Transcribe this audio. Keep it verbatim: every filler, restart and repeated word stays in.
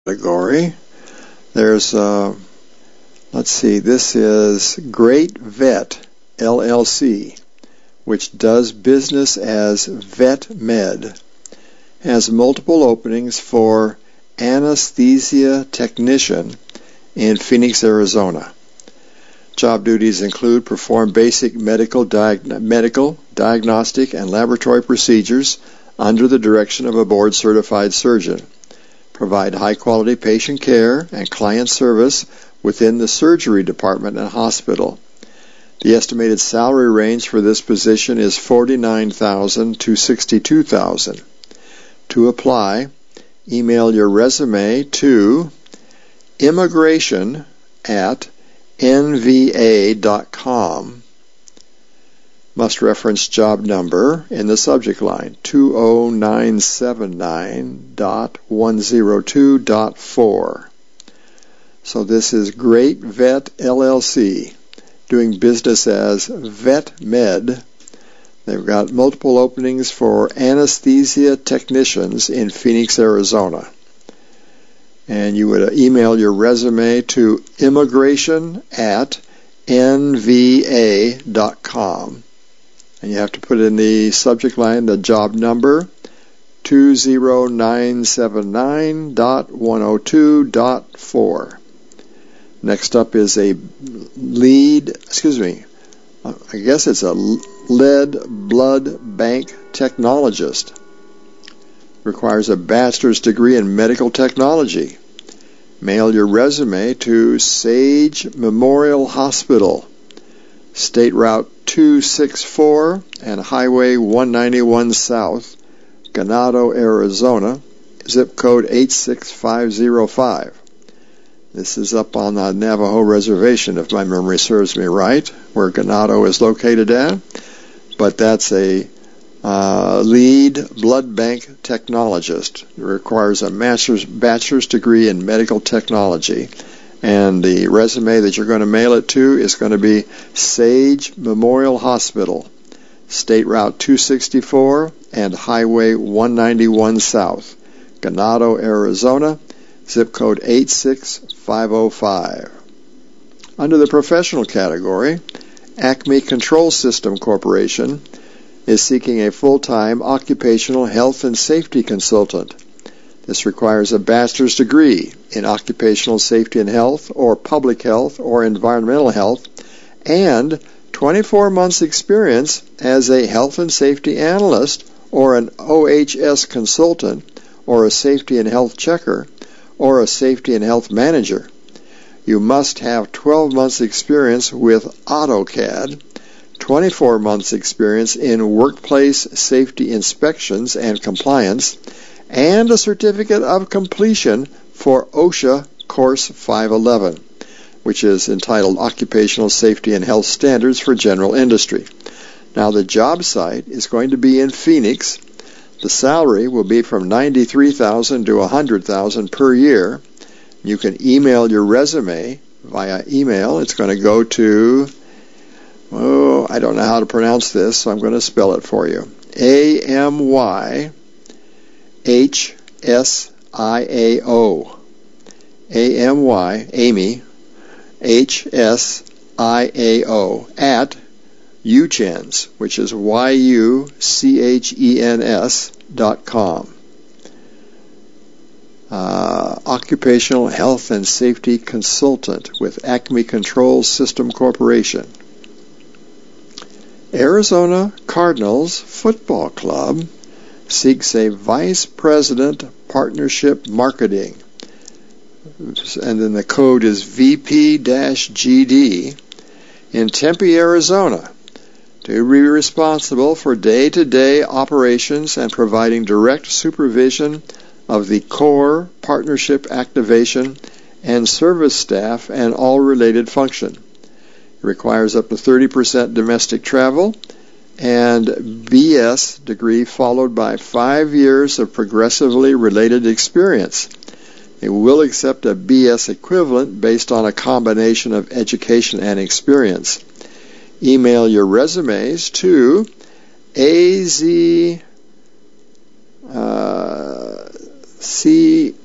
category. There's, uh, let's see, this is Great Vet L L C, which does business as Vet Med, has multiple openings for anesthesia technician in Phoenix, Arizona. Job duties include perform basic medical, diag- medical, diagnostic, and laboratory procedures under the direction of a board-certified surgeon. Provide high-quality patient care and client service within the surgery department and hospital. The estimated salary range for this position is forty-nine thousand dollars to sixty-two thousand dollars. To apply, email your resume to immigration at n v a dot com. Must reference job number in the subject line two oh nine seven nine dot one oh two dot four. So this is Great Vet L L C, doing business as Vet Med. They've got multiple openings for anesthesia technicians in Phoenix, Arizona. And you would email your resume to immigration at n v a dot com. And you have to put in the subject line the job number two oh nine seven nine dot one oh two dot four. Next up is a lead, excuse me, I guess it's a lead blood bank technologist. Requires a bachelor's degree in medical technology. Mail your resume to Sage Memorial Hospital, State Route two sixty-four and Highway one ninety-one South, Ganado, Arizona, zip code eight six five oh five. This is up on the Navajo Reservation, if my memory serves me right, where Ganado is located at. But that's a uh, lead blood bank technologist. It requires a master's, bachelor's degree in medical technology. And the resume that you're going to mail it to is going to be Sage Memorial Hospital, State Route two sixty-four and Highway one ninety-one South, Ganado, Arizona, zip code eight six five oh five. Under the professional category, Acme Control System Corporation is seeking a full-time occupational health and safety consultant. This requires a bachelor's degree in occupational safety and health, or public health, or environmental health, and twenty-four months experience as a health and safety analyst, or an O H S consultant, or a safety and health checker, or a safety and health manager. You must have twelve months experience with AutoCAD, twenty-four months experience in workplace safety inspections and compliance, and a certificate of completion for OSHA Course five eleven, which is entitled Occupational Safety and Health Standards for General Industry. Now, the job site is going to be in Phoenix. The salary will be from ninety-three thousand dollars to one hundred thousand dollars per year. You can email your resume via email. It's going to go to, oh, I don't know how to pronounce this, so I'm going to spell it for you. A M Y H S I A O. A M Y, Amy, H S I A O, at U C H E N S, which is Y U C H E N S dot com. Uh, Occupational Health and Safety Consultant with Acme Control System Corporation. Arizona Cardinals Football Club seeks a Vice President Partnership Marketing. And then the code is V P G D in Tempe, Arizona, to be responsible for day-to-day operations and providing direct supervision of the core partnership activation and service staff and all related function. It requires up to thirty percent domestic travel and B S degree followed by five years of progressively related experience. It will accept a B S equivalent based on a combination of education and experience. Email your resumes to az uh, c